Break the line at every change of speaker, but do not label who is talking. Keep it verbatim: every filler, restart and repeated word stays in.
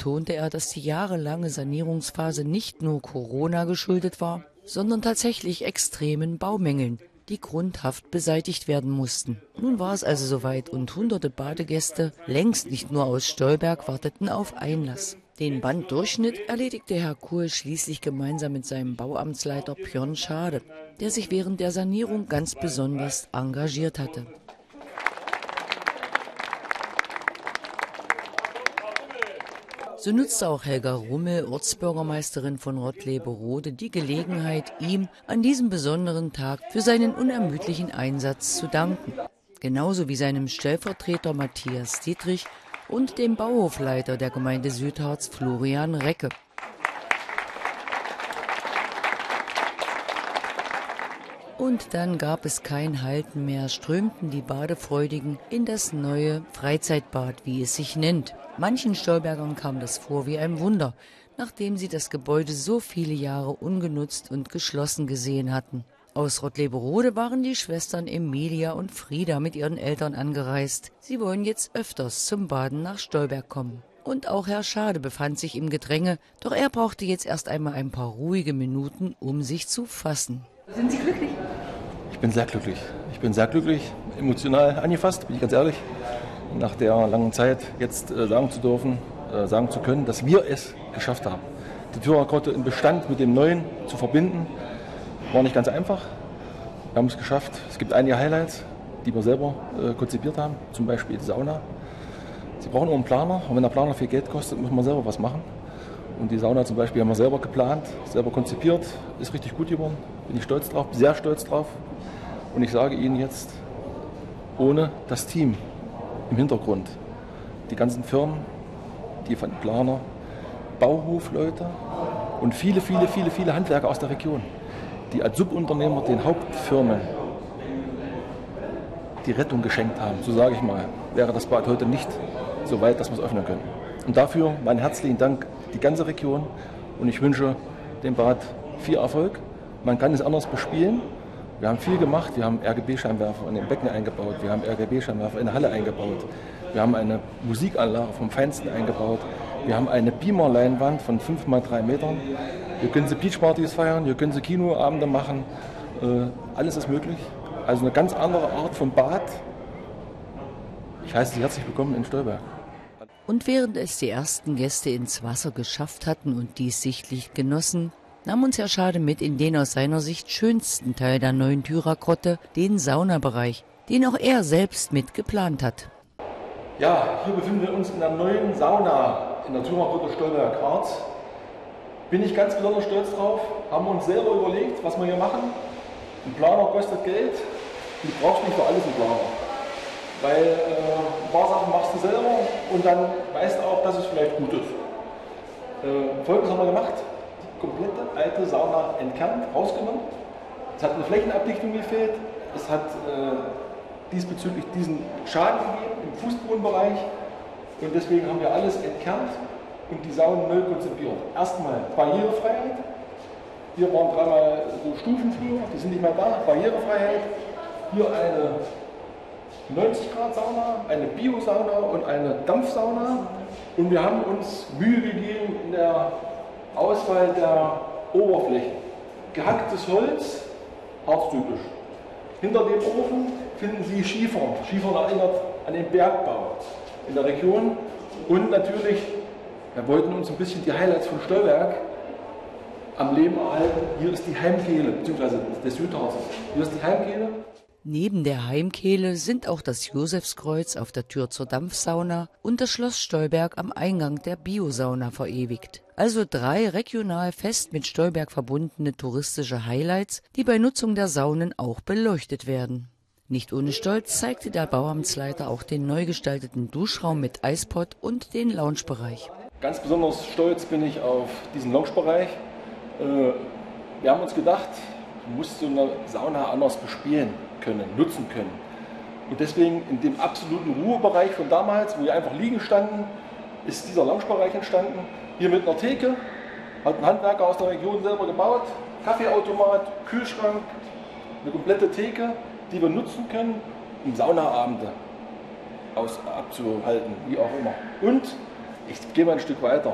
betonte er, dass die jahrelange Sanierungsphase nicht nur Corona geschuldet war, sondern tatsächlich extremen Baumängeln, die grundhaft beseitigt werden mussten. Nun war es also soweit und hunderte Badegäste, längst nicht nur aus Stolberg, warteten auf Einlass. Den Banddurchschnitt erledigte Herr Kuhl schließlich gemeinsam mit seinem Bauamtsleiter Björn Schade, der sich während der Sanierung ganz besonders engagiert hatte. So nutzte auch Helga Rummel, Ortsbürgermeisterin von Rottleberode, die Gelegenheit, ihm an diesem besonderen Tag für seinen unermüdlichen Einsatz zu danken. Genauso wie seinem Stellvertreter Matthias Dietrich und dem Bauhofleiter der Gemeinde Südharz Florian Recke. Und dann gab es kein Halten mehr, strömten die Badefreudigen in das neue Freizeitbad, wie es sich nennt. Manchen Stolbergern kam das vor wie ein Wunder, nachdem sie das Gebäude so viele Jahre ungenutzt und geschlossen gesehen hatten. Aus Rottleberode waren die Schwestern Emilia und Frieda mit ihren Eltern angereist. Sie wollen jetzt öfters zum Baden nach Stolberg kommen. Und auch Herr Schade befand sich im Gedränge, doch er brauchte jetzt erst einmal ein paar ruhige Minuten, um sich zu fassen.
Sind Sie glücklich?
Ich bin sehr glücklich. Ich bin sehr glücklich, emotional angefasst, bin ich ganz ehrlich. Nach der langen Zeit jetzt äh, sagen zu dürfen, äh, sagen zu können, dass wir es geschafft haben. Die Thürer-Grotte im Bestand mit dem Neuen zu verbinden, war nicht ganz einfach. Wir haben es geschafft. Es gibt einige Highlights, die wir selber äh, konzipiert haben, zum Beispiel die Sauna. Sie brauchen nur einen Planer, und wenn der Planer viel Geld kostet, muss man selber was machen. Und die Sauna zum Beispiel haben wir selber geplant, selber konzipiert, ist richtig gut geworden. Bin ich stolz drauf, sehr stolz drauf. Und ich sage Ihnen jetzt, ohne das Team im Hintergrund, die ganzen Firmen, die von Planer, Bauhofleute und viele, viele, viele, viele Handwerker aus der Region, die als Subunternehmer den Hauptfirmen die Rettung geschenkt haben, so sage ich mal, wäre das Bad heute nicht so weit, dass wir es öffnen können. Und dafür meinen herzlichen Dank die ganze Region und ich wünsche dem Bad viel Erfolg. Man kann es anders bespielen. Wir haben viel gemacht. Wir haben R G B-Scheinwerfer in den Becken eingebaut. Wir haben R G B-Scheinwerfer in der Halle eingebaut. Wir haben eine Musikanlage vom Feinsten eingebaut. Wir haben eine Beamer-Leinwand von fünf mal drei Metern. Hier können Sie Beachpartys feiern, hier können Sie Kinoabende machen. Äh, alles ist möglich. Also eine ganz andere Art von Bad. Ich heiße Sie herzlich willkommen in Stolberg.
Und während es die ersten Gäste ins Wasser geschafft hatten und dies sichtlich genossen, nahm uns Herr Schade mit in den aus seiner Sicht schönsten Teil der neuen Thürer-Grotte, den Saunabereich, den auch er selbst mit geplant hat.
Ja, hier befinden wir uns in der neuen Sauna in der Thürer-Grotte Stolberg-Harz. Bin ich ganz besonders stolz drauf. Haben wir uns selber überlegt, was wir hier machen. Ein Planer kostet Geld. Du brauchst nicht für alles einen Planer. Weil äh, ein paar Sachen machst du selber und dann weißt du auch, dass es vielleicht gut ist. Äh, Folgendes haben wir gemacht. Die komplette alte Sauna entkernt, rausgenommen. Es hat eine Flächenabdichtung gefehlt. Es hat äh, diesbezüglich diesen Schaden gegeben im Fußbodenbereich. Und deswegen haben wir alles entkernt und die Sauna neu konzipiert. Erstmal Barrierefreiheit. Hier waren dreimal so Stufen früher, die sind nicht mehr da. Barrierefreiheit. Hier eine neunzig Grad Sauna, eine Bio-Sauna und eine Dampfsauna. Und wir haben uns Mühe gegeben in der Auswahl der Oberflächen. Gehacktes Holz, harztypisch. Hinter dem Ofen finden Sie Schiefer. Schiefer erinnert an den Bergbau in der Region. Und natürlich, wir wollten uns ein bisschen die Highlights von Stolberg am Leben erhalten. Hier ist die Heimkehle, beziehungsweise des Südharzes. Hier ist die Heimkehle.
Neben der Heimkehle sind auch das Josefskreuz auf der Tür zur Dampfsauna und das Schloss Stolberg am Eingang der Biosauna verewigt. Also drei regional fest mit Stolberg verbundene touristische Highlights, die bei Nutzung der Saunen auch beleuchtet werden. Nicht ohne Stolz zeigte der Bauamtsleiter auch den neu gestalteten Duschraum mit Eispot und den Loungebereich.
Ganz besonders stolz bin ich auf diesen Loungebereich. Wir haben uns gedacht, du musst so eine Sauna anders bespielen können, nutzen können. Und deswegen in dem absoluten Ruhebereich von damals, wo wir einfach liegen standen, ist dieser Loungebereich entstanden. Hier mit einer Theke, hat ein Handwerker aus der Region selber gebaut, Kaffeeautomat, Kühlschrank, eine komplette Theke, die wir nutzen können, um Saunaabende aus, abzuhalten, wie auch immer. Und ich gehe mal ein Stück weiter.